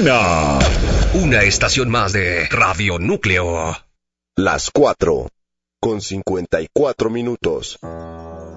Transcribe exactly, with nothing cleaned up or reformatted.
mañana. Una estación más de Radio Núcleo. Las cuatro, con cincuenta y cuatro minutos.